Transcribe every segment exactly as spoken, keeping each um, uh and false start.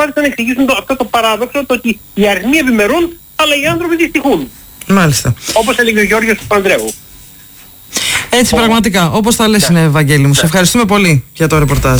προσπάθησαν να εξηγήσουν το, αυτό το παράδοξο, το ότι οι αριθμοί ευημερούν, αλλά οι άνθρωποι δυστυχούν. Μάλιστα. Όπως έλεγε ο Γιώργος Παπανδρέου. Έτσι ο... πραγματικά, όπως τα λες ναι. είναι, Βαγγέλη μου. Σε ναι. ευχαριστούμε πολύ για το ρεπορτάζ.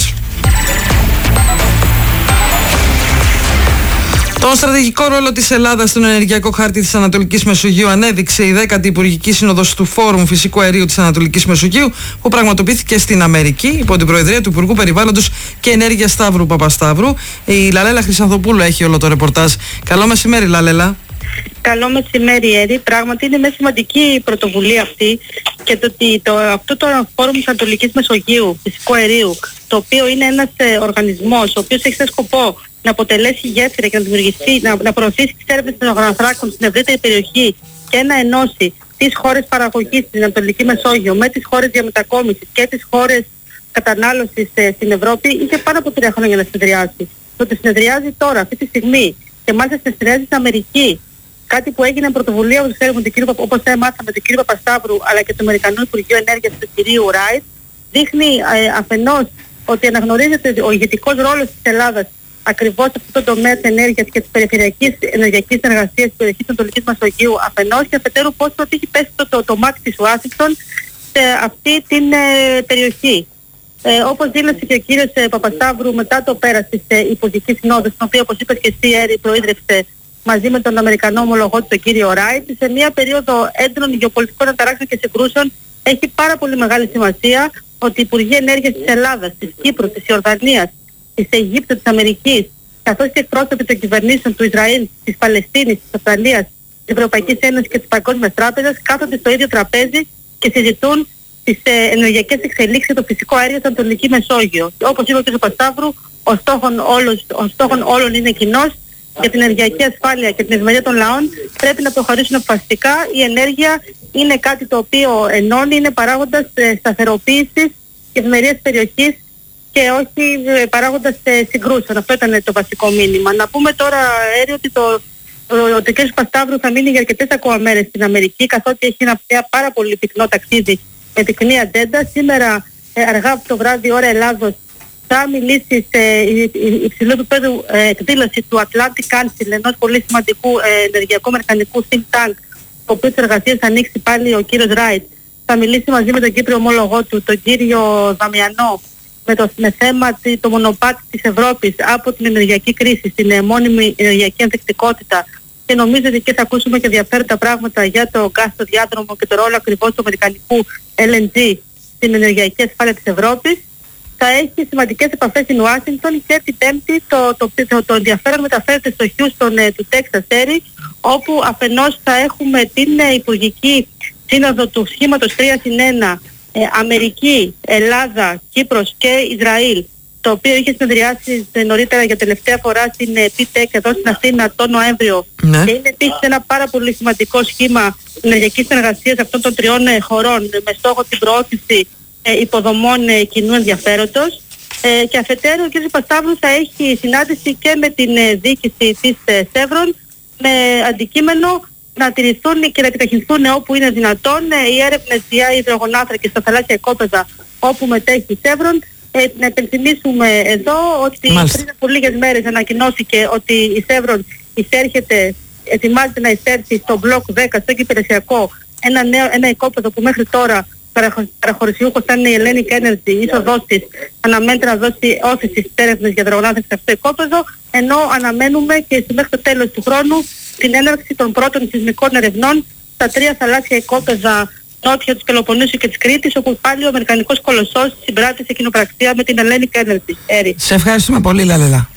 Τον στρατηγικό ρόλο της Ελλάδας στον ενεργειακό χάρτη της Ανατολικής Μεσογείου ανέδειξε η δέκατη Υπουργική Σύνοδος του Φόρουμ Φυσικού Αερίου της Ανατολικής Μεσογείου, που πραγματοποιήθηκε στην Αμερική υπό την Προεδρία του Υπουργού Περιβάλλοντος και Ενέργειας Σταύρου Παπασταύρου. Η Λαλέλα Χρυσανθοπούλου έχει όλο το ρεπορτάζ. Καλό μεσημέρι, Λαλέλα. Καλό μεσημέρι, Έρη. Πράγματι είναι μια σημαντική πρωτοβουλία αυτή, και το ότι το, αυτό το Φόρουμ της Ανατολικής Μεσογείου Φυσικού Αερίου, το οποίο είναι ένας ε, οργανισμός ο οποίος έχει σαν σκοπό να αποτελέσει γέφυρα και να δημιουργηθεί, να, να προωθήσει τις έρευνες των αγροανθράκων στην ευρύτερη περιοχή και να ενώσει τις χώρες παραγωγής στην Ανατολική Μεσόγειο με τις χώρες διαμετακόμισης και τις χώρες κατανάλωσης ε, στην Ευρώπη, είχε πάνω από τρία χρόνια να συνεδριάσει. Το ότι συνεδριάζει τώρα, αυτή τη στιγμή, και μάλιστα συνεδριάζει στην Αμερική, κάτι που έγινε πρωτοβουλία, όπως ξέρουμε, όπως έμαθαμε, του κ. Παπασταύρου, αλλά και του Αμερικανού Υπουργείου Ενέργειας του κ. Ράιτ, δείχνει ε, αφενός ότι αναγνωρίζεται ο ηγετικός ρόλος της Ελλάδας ακριβώς σε αυτό το τομέα της ενέργειας και της περιφερειακής ενεργειακής συνεργασίας της περιοχής της Ανατολικής Μεσογείου αφενός, και αφετέρου πώς ότι έχει πέσει το, το, το μάτι της Ουάσιγκτον σε αυτή την ε, περιοχή. Ε, όπως δήλωσε και ο κύριος ε, Παπασταύρου μετά το πέρας της ε, Υπουργικής Συνόδου, στην οποία, όπως είπες και εσύ, Έρη, προείδρευσε μαζί με τον Αμερικανό ομολογό του, τον κύριο Ράιτ, σε μια περίοδο έντονων γεωπολιτικών αναταράξεων και συγκρούσεων, έχει πάρα πολύ μεγάλη σημασία ότι οι Υπουργοί Ενέργειας της Ελλάδας, της Κύπρου, της Ιορδανίας, της Αιγύπτου, της Αμερικής, καθώς και εκπρόσωποι των κυβερνήσεων του Ισραήλ, της Παλαιστίνης, της Αυστραλίας, της Ευρωπαϊκής Ένωσης και της Παγκόσμιας Τράπεζας κάθονται στο ίδιο τραπέζι και συζητούν τις ε, ενεργειακές εξελίξεις για το φυσικό αέριο στην Ανατολική Μεσόγειο. Και όπως είπε ο κ. Πασταύρου, ο στόχος όλων, ο στόχος όλων είναι κοινός. Για την ενεργειακή ασφάλεια και την ευημερία των λαών πρέπει να προχωρήσουν αποφασιστικά. Η ενέργεια είναι κάτι το οποίο ενώνει, είναι παράγοντας ε, σταθεροποίησης και ευημερίας της περιοχής και όχι ε, παράγοντας ε, συγκρούσεων. Αυτό ήταν το βασικό μήνυμα. Να πούμε τώρα, Έρη, ότι το, ο, ο κ. Πασταύρου θα μείνει για αρκετές ακόμα μέρες στην Αμερική, καθότι έχει ένα, ένα πάρα πολύ πυκνό ταξίδι με πυκνή ατζέντα. Σήμερα ε, αργά το βράδυ, ώρα Ελλάδος, θα μιλήσει σε υψηλού επίπεδου ε, εκδήλωση του Atlantic Council, ενός πολύ σημαντικού ε, ενεργειακού αμερικανικού think tank, ο οποίος τις εργασίες θα ανοίξει πάλι ο κύριος Ράιτ. Θα μιλήσει μαζί με τον Κύπριο ομόλογό του, τον κύριο Δαμιανό, με, το, με θέμα το μονοπάτι της Ευρώπης από την ενεργειακή κρίση στην ε, μόνιμη ενεργειακή ανθεκτικότητα, και νομίζω ότι και θα ακούσουμε και ενδιαφέροντα πράγματα για το γκάς στο διάδρομο και το ρόλο ακριβώς του αμερικανικού ελ εν τζι στην ενεργειακή ασφάλεια της Ευρώπης. Θα έχει σημαντικές επαφές στην Ουάσιγκτον, και την Πέμπτη το, το, το, το ενδιαφέρον μεταφέρεται στο Χιούστον ε, του Τέξας, Έρη, όπου αφενός θα έχουμε την ε, Υπουργική Σύνοδο του σχήματος τρία συν ένα ε, Αμερική, Ελλάδα, Κύπρος και Ισραήλ, το οποίο είχε συνεδριάσει νωρίτερα για τελευταία φορά στην ε, πι τεκ εδώ στην Αθήνα τον Νοέμβριο. Ναι. Και είναι επίσης ένα πάρα πολύ σημαντικό σχήμα ενεργειακής συνεργασίας αυτών των τριών ε, χωρών με στόχο την προώθηση ε, υποδομών ε, κοινού ενδιαφέροντος. Ε, και αφετέρου ο κ. Πασταύρου θα έχει συνάντηση και με την ε, διοίκηση της ε, Σεύρον, με αντικείμενο να τηρηθούν και να επιταχυνθούν όπου είναι δυνατόν ε, οι έρευνες για υδρογονάνθρακες στα θαλάσσια οικόπεδα όπου μετέχει η Σεύρον. Ε, να επενθυμίσουμε εδώ ότι Μάλιστα. πριν από λίγες μέρες ανακοινώθηκε ότι η Σεύρον εισέρχεται, ετοιμάζεται να εισέρθει στο μπλοκ δέκα, στο υπηρεσιακό, ένα, νέο, ένα οικόπεδο που μέχρι τώρα παραχωρησιούχος ήταν η Hellenic Energy, η είσοδός της αναμένεται να δώσει όθηση στις έρευνες για υδρογονάνθρακες σε αυτό το οικόπεδο, ενώ αναμένουμε και μέχρι το τέλος του χρόνου την έναρξη των πρώτων σεισμικών ερευνών στα τρία θαλάσσια οικόπεδα νότια της Πελοποννήσου και της Κρήτης, όπου πάλι ο αμερικανικός κολοσσός συμπράττει σε κοινοπραξία με την Hellenic Energy. Σε ευχαριστούμε πολύ, Λαλελά.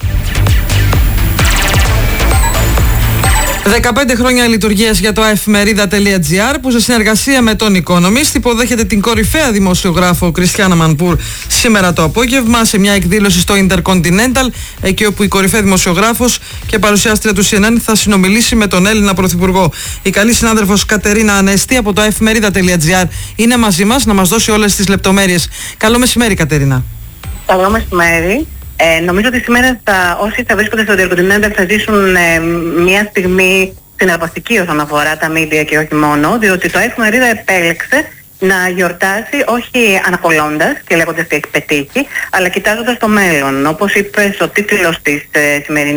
δεκαπέντε χρόνια λειτουργίας για το εφημερίδα τελεία τζι άρ, που σε συνεργασία με τον Economist υποδέχεται την κορυφαία δημοσιογράφο Κριστιάνα Μανπούρ σήμερα το απόγευμα σε μια εκδήλωση στο Intercontinental, εκεί όπου η κορυφαία δημοσιογράφος και παρουσιάστρια του σι εν εν θα συνομιλήσει με τον Έλληνα Πρωθυπουργό. Η καλή συνάδελφος Κατερίνα Ανέστη από το εφημερίδα τελεία τζι άρ είναι μαζί μας να μας δώσει όλες τις λεπτομέρειες. Καλό μεσημέρι, Κατερίνα. Καλό μεσημέρι. Ε, νομίζω ότι σήμερα θα, όσοι θα βρίσκονται στο Intercontinental θα ζήσουν ε, μια στιγμή συναρπαστική όσον αφορά τα media και όχι μόνο, διότι το εφημερίδα επέλεξε να γιορτάσει όχι αναπολώντας και λέγοντας τι έχει πετύχει, αλλά κοιτάζοντας το μέλλον. Όπως είπες, ο τίτλος της ε, σημερινής